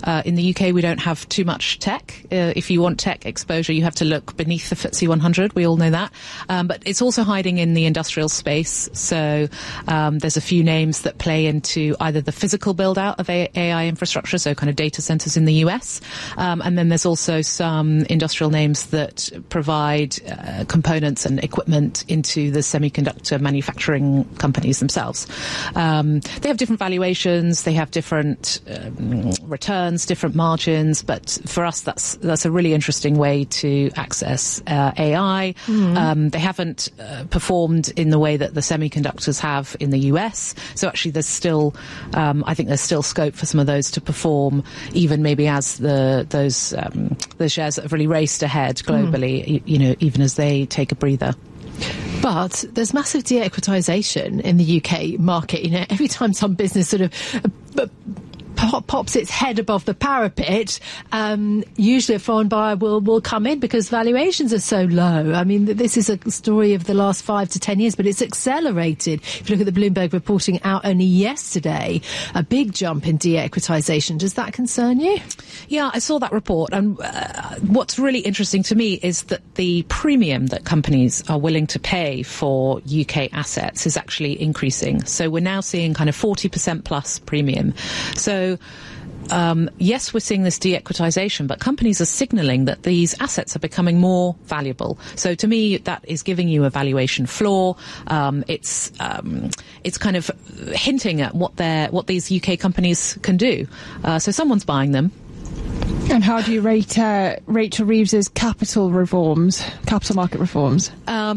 In the UK, we don't have too much tech. If you want tech exposure, you have to look beneath the FTSE 100. We all know that. But it's also hiding in the industrial space. So there's a few names that play into either the physical build-out of AI infrastructure, so kind of data centers in the US. And then there's also some industrial names that provide components and equipment into the semiconductor manufacturing companies themselves. They have different valuations, they have different returns, different margins, but for us that's a really interesting way to access AI. They haven't performed in the way that the semiconductors have in the US, so actually there's still I think there's still scope for some of those to perform, even maybe as the shares that have really raced ahead globally, even as they take a breather. But there's massive de-equitisation in the UK market. Every time some business sort of pops its head above the parapet, usually a foreign buyer will come in because valuations are so low. I mean, this is a story of the last 5 to 10 years, but it's accelerated. If you look at the Bloomberg reporting out only yesterday, a big jump in de-equitisation. Does that concern you? Yeah, I saw that report. And what's really interesting to me is that the premium that companies are willing to pay for UK assets is actually increasing. So we're now seeing kind of 40% plus premium. So yes, we're seeing this de-equitisation, but companies are signalling that these assets are becoming more valuable. So to me, that is giving you a valuation floor. It's kind of hinting at what these UK companies can do. So someone's buying them. And how do you rate Rachel Reeves's capital market reforms?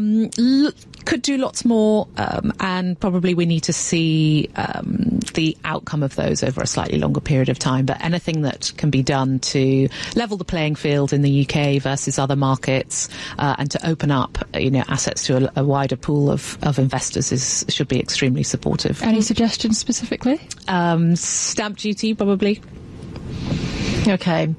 Could do lots more, and probably we need to see the outcome of those over a slightly longer period of time. But anything that can be done to level the playing field in the UK versus other markets, and to open up, assets to a wider pool of investors should be extremely supportive. Any suggestions specifically? Stamp duty, probably. Okay.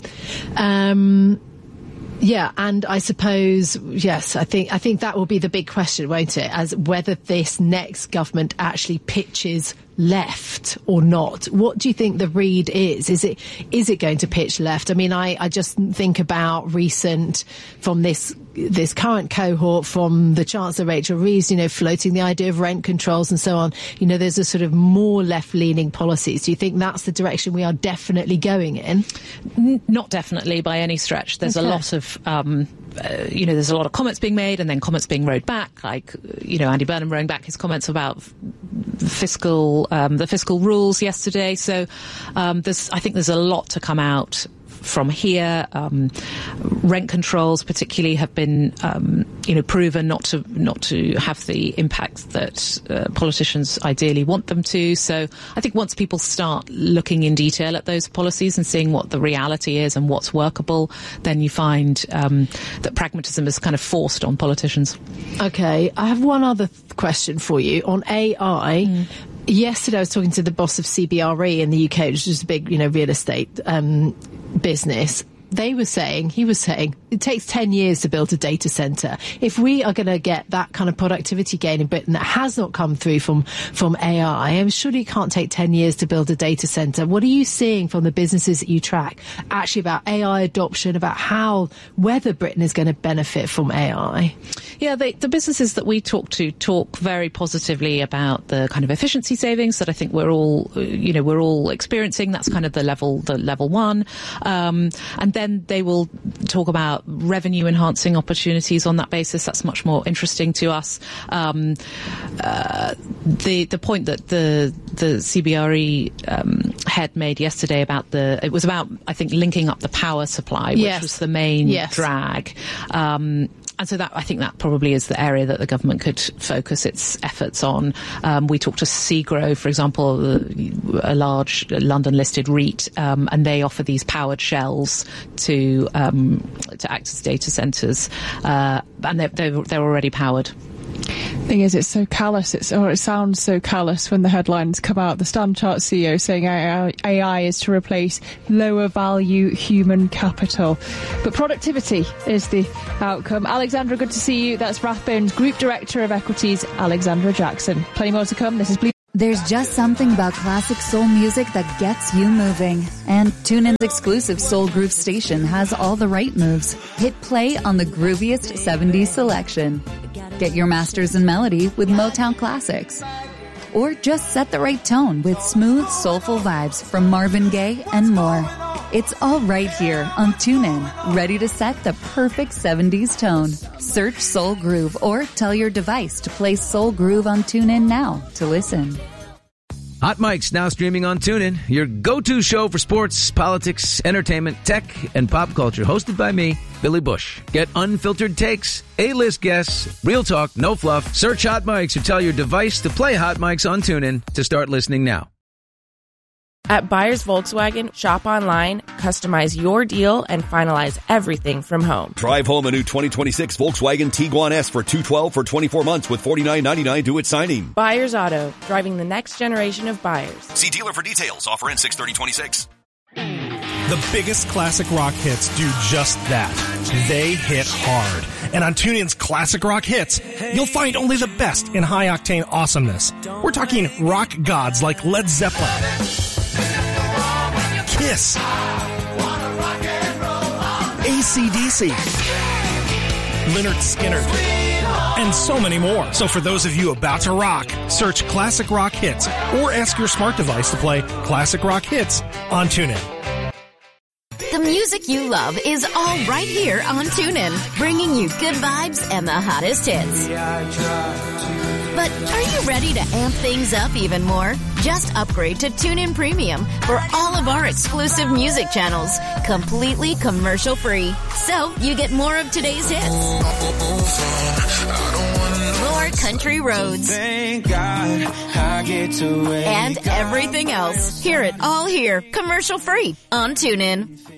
Yeah, and I suppose, yes, I think that will be the big question, won't it? As whether this next government actually pitches left or not. What do you think the read is? Is it going to pitch left? I mean, I just think about recent from this current cohort from the Chancellor Rachel Reeves, floating the idea of rent controls and so on. There's a sort of more left-leaning policies. Do you think that's the direction we are definitely going in? Not definitely by any stretch. There's a lot of there's a lot of comments being made and then comments being rowed back, like, Andy Burnham rowing back his comments about the fiscal rules yesterday. So I think there's a lot to come out from here. Rent controls particularly have been proven not to have the impact that politicians ideally want them to. So I think once people start looking in detail at those policies and seeing what the reality is and what's workable, then you find that pragmatism is kind of forced on politicians. Okay, I have one other question for you on AI. Yesterday I was talking to the boss of CBRE in the UK, which is a big, real estate business. He was saying it takes 10 years to build a data centre. If we are going to get that kind of productivity gain in Britain that has not come through from AI, I'm sure it can't take 10 years to build a data centre. What are you seeing from the businesses that you track actually about AI adoption, about whether Britain is going to benefit from AI? Yeah, the businesses that we talk to talk very positively about the kind of efficiency savings that I think we're all experiencing. That's kind of the level one. And then they will talk about revenue enhancing opportunities on that basis. That's much more interesting to us. The point that the CBRE head made yesterday it was about I think linking up the power supply, which was the main drag. And so I think that probably is the area that the government could focus its efforts on. We talked to Segro, for example, a large London-listed REIT, and they offer these powered shells to act as data centres, and they're already powered. Thing is, it's so callous. It sounds so callous when the headlines come out. The Standard Chartered CEO saying AI is to replace lower value human capital, but productivity is the outcome. Alexandra, good to see you. That's Rathbones Group Director of Equities, Alexandra Jackson. Plenty more to come. This is Blue. There's just something about classic soul music that gets you moving. And TuneIn's exclusive Soul Groove station has all the right moves. Hit play on the grooviest 70s selection. Get your masters in melody with Motown classics. Or just set the right tone with smooth, soulful vibes from Marvin Gaye and more. It's all right here on TuneIn, ready to set the perfect 70s tone. Search Soul Groove or tell your device to play Soul Groove on TuneIn now to listen. Hot Mic's now streaming on TuneIn, your go-to show for sports, politics, entertainment, tech, and pop culture, hosted by me, Billy Bush. Get unfiltered takes, A-list guests, real talk, no fluff. Search Hot Mic's or tell your device to play Hot Mic's on TuneIn to start listening now. At Buyers Volkswagen, shop online, customize your deal, and finalize everything from home. Drive home a new 2026 Volkswagen Tiguan S for $212 for 24 months with $49.99 due at signing. Buyers Auto, driving the next generation of buyers. See dealer for details. Offer ends 6/30/26. The biggest classic rock hits do just that. They hit hard. And on TuneIn's Classic Rock Hits, you'll find only the best in high-octane awesomeness. We're talking rock gods like Led Zeppelin, Kiss, AC/DC, Lynyrd Skynyrd, and so many more. So for those of you about to rock, search Classic Rock Hits or ask your smart device to play Classic Rock Hits on TuneIn. The music you love is all right here on TuneIn, bringing you good vibes and the hottest hits. But are you ready to amp things up even more? Just upgrade to TuneIn Premium for all of our exclusive music channels, completely commercial-free. So you get more of today's hits, more country roads, and everything else. Hear it all here, commercial-free on TuneIn.